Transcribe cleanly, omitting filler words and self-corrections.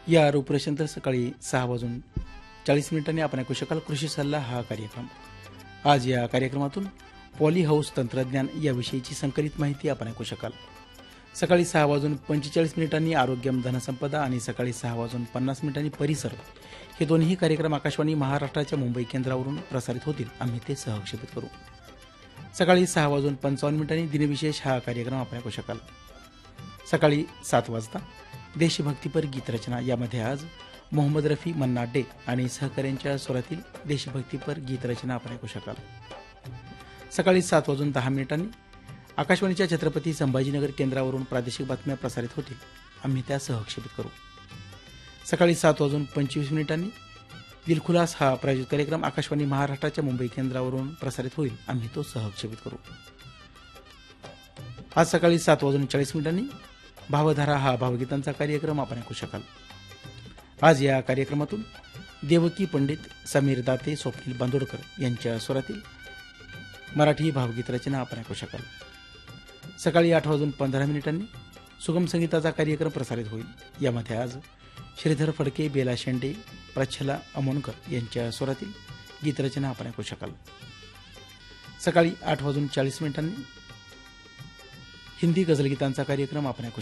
या रूपरेषेनंतर सकाळी 6:40 आपण ऐकू शकाल कृषी सल्ला हा कार्यक्रम. आज या कार्यक्रमातून पॉली हाऊस तंत्रज्ञान याविषयीची संकलित माहिती आपण ऐकू शकाल. सकाळी 6:45 आरोग्यम धनसंपदा आणि सकाळी 6:50 परिसर हे दोन्ही कार्यक्रम आकाशवाणी महाराष्ट्राच्या मुंबई केंद्रावरून प्रसारित होतील. आम्ही ते सहक्षेपित करू. सकाळी 6:55 दिनविशेष हा कार्यक्रम आपण ऐकू शकाल. सकाळी 7 वाजता देशभक्तीपर गीतरचना यामध्ये आज मोहम्मद रफी, मन्ना डे आणि सहकाऱ्यांच्या स्वरातील देशभक्तीपर गीतरचना आपण ऐकू शकाल. सकाळी 7:10 आकाशवाणीच्या छत्रपती संभाजीनगर केंद्रावरून प्रादेशिक बातम्या प्रसारित होतील. आम्ही त्या सहक्षेपित करू. सकाळी 7:25 दिलखुलास हा प्रायोजित कार्यक्रम आकाशवाणी महाराष्ट्राच्या मुंबई केंद्रावरून प्रसारित होईल. आम्ही तो सहक्षेपित करू. आज सकाळी 7:40 भावधारा हा भावगीतांचा कार्यक्रम आपण ऐकू शकाल. आज या कार्यक्रमातून देवकी पंडित, समीर दाते, स्वप्नील बांदोडकर यांच्या स्वरातील मराठी भावगीत रचना आपण ऐकू शकाल. सकाळी 8:15 सुगम संगीताचा कार्यक्रम प्रसारित होईल. यामध्ये आज श्रीधर फडके, बेला शेंडे, प्रच्छला अमोणकर यांच्या स्वरातील गीतरचना आपण ऐकू शकाल. सकाळी 8:40 हिंदी गझलगीतांचा कार्यक्रम आपण ऐकू